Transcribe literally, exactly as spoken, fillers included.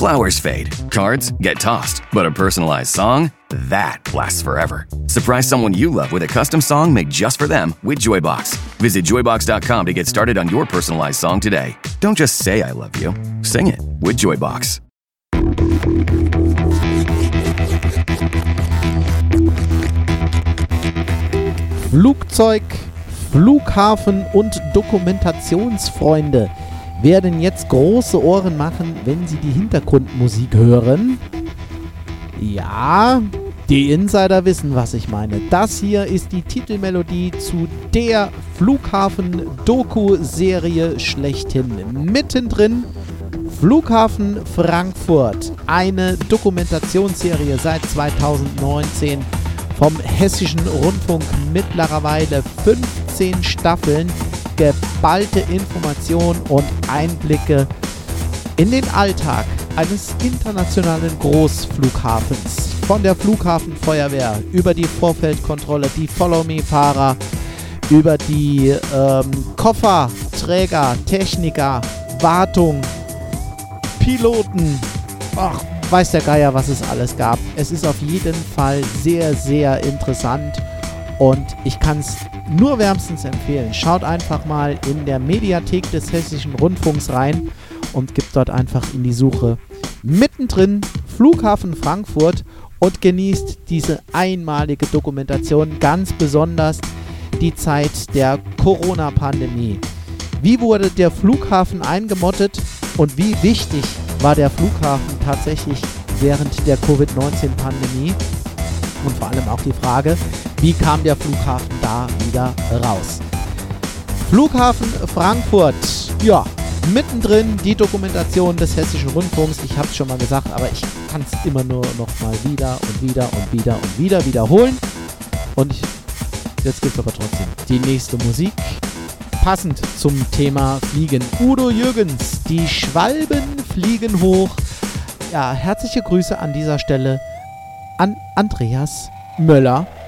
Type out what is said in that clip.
Flowers fade, cards get tossed, but a personalized song, that lasts forever. Surprise someone you love with a custom song made just for them with Joybox. Visit joybox dot com to get started on your personalized song today. Don't just say I love you. Sing it with Joybox. Flugzeug, Flughafen und Dokumentationsfreunde werden jetzt große Ohren machen, wenn sie die Hintergrundmusik hören. Ja, die Insider wissen, was ich meine. Das hier ist die Titelmelodie zu der Flughafen-Doku-Serie schlechthin. Mittendrin Flughafen Frankfurt, eine Dokumentationsserie seit zweitausendneunzehn vom Hessischen Rundfunk, mittlerweile fünfzehn Staffeln, geballte Informationen und Einblicke in den Alltag eines internationalen Großflughafens. Von der Flughafenfeuerwehr über die Vorfeldkontrolle, die Follow-Me-Fahrer, über die ähm, Koffer, Träger, Techniker, Wartung, Piloten, ach, weiß der Geier, was es alles gab. Es ist auf jeden Fall sehr, sehr interessant und ich kann es nur wärmstens empfehlen. Schaut einfach mal in der Mediathek des Hessischen Rundfunks rein und gebt dort einfach in die Suche mittendrin Flughafen Frankfurt und genießt diese einmalige Dokumentation, ganz besonders die Zeit der Corona-Pandemie. Wie wurde der Flughafen eingemottet und wie wichtig war der Flughafen tatsächlich während der Covid neunzehn Pandemie? Und vor allem auch die Frage, wie kam der Flughafen da wieder raus? Flughafen Frankfurt, ja, mittendrin die Dokumentation des Hessischen Rundfunks. Ich habe es schon mal gesagt, aber ich kann es immer nur noch mal wieder und wieder und wieder und wieder wiederholen. Und ich, jetzt gibt es aber trotzdem die nächste Musik. Passend zum Thema Fliegen. Udo Jürgens, die Schwalben fliegen hoch. Ja, herzliche Grüße an dieser Stelle an Andreas Möller.